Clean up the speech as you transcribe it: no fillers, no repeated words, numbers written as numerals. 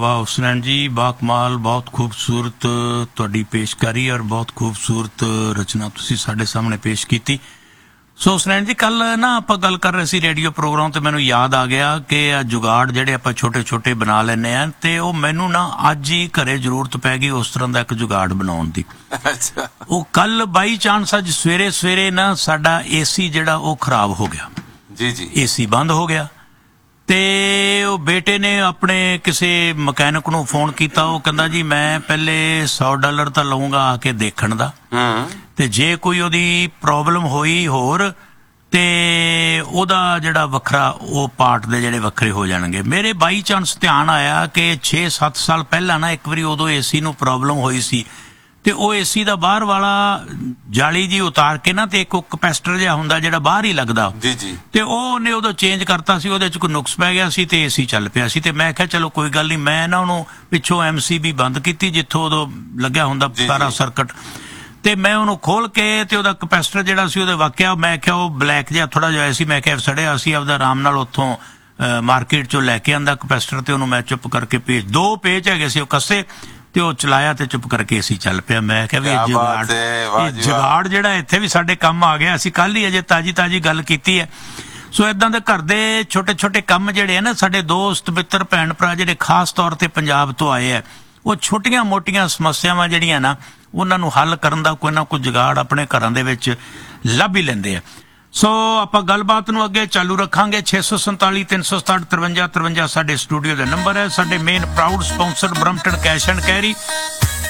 वाह हुसनैन जी, बाकमाल, बहुत खूबसूरत तुहाडी पेशकारी और बहुत खूबसूरत रचना तुसीं साडे सामने पेश की। सो हुसनैन जी, कल ना आपां गल कर रहे सी रेडियो प्रोग्राम, तो मैनूं याद आ गया कि जुगाड़ जिहड़े आपां छोटे छोटे बना लैंदे आ, ते ओह मैनूं ना अज ही घरे जरूरत पै गई उस तरह का एक जुगाड़ बनाउण दी। अच्छा। ਉਹ ਕੱਲ ਬਾਈ ਚਾਂਸ ਅੱਜ ਸਵੇਰੇ ਸਵੇਰੇ ਨਾ ਸਾਡਾ ਏਸੀ ਜਿਹੜਾ ਉਹ ਖਰਾਬ ਹੋ ਗਿਆ। ਜੀ ਜੀ। ਏਸੀ ਬੰਦ ਹੋ ਗਿਆ ਤੇ ਉਹ ਬੇਟੇ ਨੇ ਆਪਣੇ ਕਿਸੇ ਮਕੈਨਿਕ ਨੂੰ ਫੋਨ ਕੀਤਾ। ਉਹ ਕਹਿੰਦਾ ਜੀ ਮੈਂ ਪਹਿਲੇ $100 ਤਾਂ ਲਵਾਂਗਾ ਆ ਕੇ ਦੇਖਣ ਦਾ, ਤੇ ਜੇ ਕੋਈ ਉਹਦੀ ਪ੍ਰੋਬਲਮ ਹੋਈ ਹੋਰ ਤੇ ਉਹਦਾ ਜਿਹੜਾ ਵੱਖਰਾ ਉਹ ਪਾਰਟ ਦੇ ਜਿਹੜੇ ਵੱਖਰੇ ਹੋ ਜਾਣਗੇ। ਮੇਰੇ ਬਾਈ ਚਾਂਸ ਧਿਆਨ ਆਇਆ ਕਿ 6-7 ਸਾਲ ਪਹਿਲਾਂ ਨਾ ਇੱਕ ਵਾਰੀ ਉਦੋਂ ਏਸੀ ਨੂੰ ਪ੍ਰੋਬਲਮ ਹੋਈ ਸੀ, ਤੇ ਉਹ ਏਸੀ ਦਾ ਬਾਹਰ ਵਾਲਾ ਜਾਲੀ ਜੀ ਉਤਾਰ ਕੇ ਨਾ ਤੇ ਇੱਕ ਕਪੈਸਿਟਰ ਜਿਹਾ ਹੁੰਦਾ ਜਿਹੜਾ ਬਾਹਰ ਹੀ ਲੱਗਦਾ ਜੀ ਜੀ, ਤੇ ਉਹ ਉਹਨੇ ਉਦੋਂ ਚੇਂਜ ਕਰਤਾ ਸੀ। ਉਹਦੇ ਚ ਕੋਈ ਨੁਕਸ ਪੈ ਗਿਆ ਸੀ ਤੇ ਏਸੀ ਚੱਲ ਪਿਆ ਸੀ। ਤੇ ਮੈਂ ਕਿਹਾ ਚਲੋ ਕੋਈ ਗੱਲ ਨਹੀਂ, ਮੈਂ ਨਾ ਉਹਨੂੰ ਪਿੱਛੋਂ MCB ਬੰਦ ਕੀਤੀ ਜਿੱਥੋਂ ਉਦੋਂ ਲੱਗਿਆ ਹੁੰਦਾ ਸਾਰਾ ਸਰਕਟ, ਤੇ ਮੈਂ ਉਹਨੂੰ ਖੋਲ ਕੇ ਤੇ ਉਹਦਾ ਕਪੈਸਿਟਰ ਜਿਹੜਾ ਸੀ ਉਹਦੇ ਵਾਕਿਆ ਮੈਂ ਕਿਹਾ ਉਹ ਬਲੈਕ ਜਿਹਾ ਥੋੜਾ ਜਿਹਾ ਸੀ, ਮੈਂ ਕਿਹਾ ਸੜਿਆ ਸੀ। ਆਪਦਾ ਆਰਾਮ ਨਾਲ ਉੱਥੋਂ ਮਾਰਕੀਟ ਚੋਂ ਲੈ ਕੇ ਆਂਦਾ ਕਪੈਸਿਟਰ, ਤੇ ਉਹਨੂੰ ਮੈਂ ਚੁੱਪ ਕਰਕੇ ਦੋ ਪੇਚ ਹੈਗੇ ਸੀ ਉਹ ਕੱਸੇ, ਤੇ ਉਹ ਚਲਾਇਆ ਤੇ ਚੁੱਪ ਕਰਕੇ ਏਸੀ ਚੱਲ ਪਿਆ। ਮੈਂ ਕਿਹਾ ਵੀ ਇਹ ਜੁਗਾੜ ਜਿਹੜਾ ਇੱਥੇ ਵੀ ਸਾਡੇ ਕੰਮ ਆ ਗਿਆ। ਅਸੀਂ ਕੱਲ ਹੀ ਅਜੇ ਤਾਜੀ ਗੱਲ ਕੀਤੀ ਹੈ। ਸੋ ਇਦਾਂ ਦੇ ਘਰ ਦੇ ਛੋਟੇ ਛੋਟੇ ਕੰਮ ਜਿਹੜੇ ਆ ਨਾ, ਸਾਡੇ ਦੋਸਤ ਮਿੱਤਰ ਭੈਣ ਭਰਾ ਜਿਹੜੇ ਖਾਸ ਤੌਰ ਤੇ ਪੰਜਾਬ ਤੋਂ ਆਏ ਆ, ਉਹ ਛੋਟੀਆਂ ਮੋਟੀਆਂ ਸਮੱਸਿਆਵਾਂ ਜਿਹੜੀਆਂ ਨਾ ਉਹਨਾਂ ਨੂੰ ਹੱਲ ਕਰਨ ਦਾ ਕੋਈ ਨਾ ਕੋਈ ਜੁਗਾੜ ਆਪਣੇ ਘਰਾਂ ਦੇ ਵਿੱਚ ਲੱਭ ਹੀ ਲੈਂਦੇ ਆ। ਸੋ ਆਪਾਂ ਗੱਲਬਾਤ ਨੂੰ ਅੱਗੇ ਚਾਲੂ ਰੱਖਾਂਗੇ। 647 367 53 53 ਸਾਡੇ ਸਟੂਡੀਓ ਦਾ ਨੰਬਰ ਹੈ। ਸਾਡੇ main proud sponsor Brampton cash and carry,